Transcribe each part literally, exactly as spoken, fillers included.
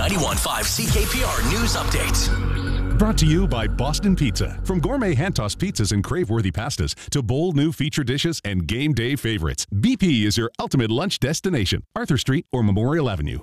ninety-one point five C K P R News Update. Brought to you by Boston Pizza. From gourmet hand-tossed pizzas and crave-worthy pastas to bold new feature dishes and game day favorites, B P is your ultimate lunch destination. Arthur Street or Memorial Avenue.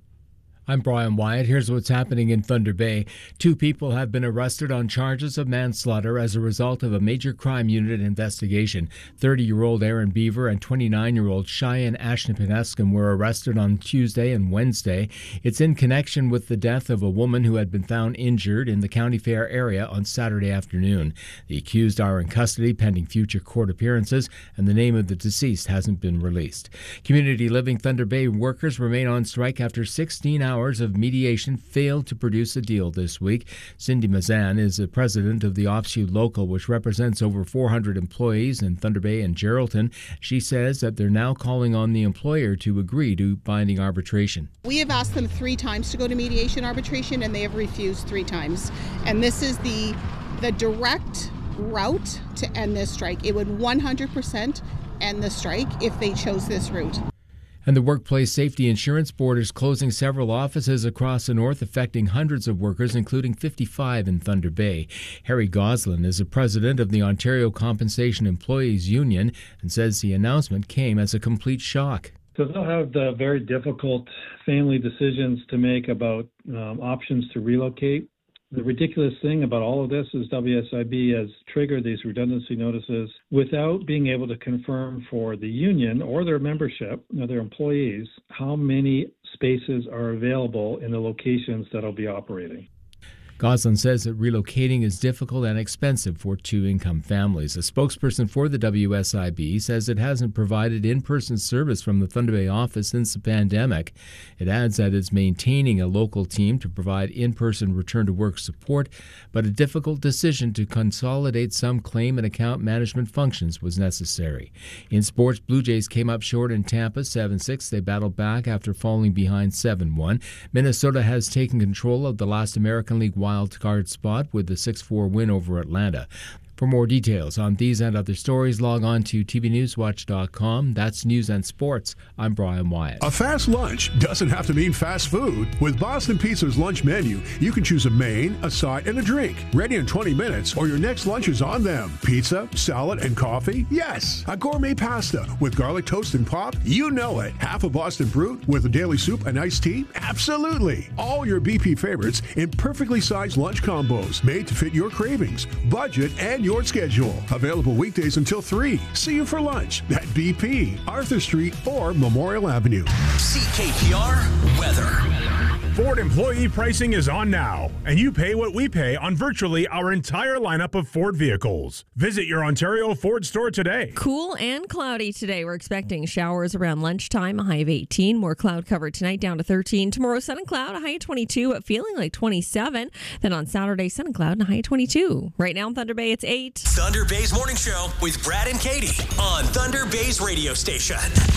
I'm Brian Wyatt. Here's what's happening in Thunder Bay. Two people have been arrested on charges of manslaughter as a result of a major crime unit investigation. thirty-year-old Aaron Beaver and twenty-nine-year-old Cheyenne Ashnapenescum were arrested on Tuesday and Wednesday. It's in connection with the death of a woman who had been found injured in the County Fair area on Saturday afternoon. The accused are in custody pending future court appearances, and the name of the deceased hasn't been released. Community Living Thunder Bay workers remain on strike after sixteen hours of mediation failed to produce a deal this week. Cindy Mazan is the president of the Offshoot Local, which represents over four hundred employees in Thunder Bay and Geraldton. She says that they're now calling on the employer to agree to binding arbitration. We have asked them three times to go to mediation arbitration, and they have refused three times. And this is the the direct route to end this strike. It would one hundred percent end the strike if they chose this route. And the Workplace Safety Insurance Board is closing several offices across the north, affecting hundreds of workers, including fifty-five in Thunder Bay. Harry Goslin is the president of the Ontario Compensation Employees Union and says the announcement came as a complete shock. So they'll have the very difficult family decisions to make about um, options to relocate. The ridiculous thing about all of this is W S I B has triggered these redundancy notices without being able to confirm for the union or their membership, or their employees, how many spaces are available in the locations that will be operating. Goslin says that relocating is difficult and expensive for two-income families. A spokesperson for the W S I B says it hasn't provided in-person service from the Thunder Bay office since the pandemic. It adds that it's maintaining a local team to provide in-person return-to-work support, but a difficult decision to consolidate some claim and account management functions was necessary. In sports, Blue Jays came up short in Tampa seven six. They battled back after falling behind seven one. Minnesota has taken control of the last American League wild card spot with the six four win over Atlanta. For more details on these and other stories, log on to T V News Watch dot com. That's News and Sports. I'm Brian Wyatt. A fast lunch doesn't have to mean fast food. With Boston Pizza's lunch menu, you can choose a main, a side, and a drink. Ready in twenty minutes, or your next lunch is on them. Pizza, salad, and coffee? Yes. A gourmet pasta with garlic toast and pop? You know it. Half a Boston Brute with a daily soup and iced tea? Absolutely. All your B P favorites in perfectly sized lunch combos made to fit your cravings, budget, and your schedule. Available weekdays until three. See you for lunch at B P, Arthur Street, or Memorial Avenue. C K P R weather. Ford employee pricing is on now, and you pay what we pay on virtually our entire lineup of Ford vehicles. Visit your Ontario Ford store today. Cool and cloudy today. We're expecting showers around lunchtime, a high of eighteen. More cloud cover tonight, down to thirteen. Tomorrow, sun and cloud, a high of twenty-two, feeling like twenty-seven. Then on Saturday, sun and cloud, and a high of twenty-two. Right now in Thunder Bay, it's eight. Thunder Bay's Morning Show with Brad and Katie on Thunder Bay's radio station.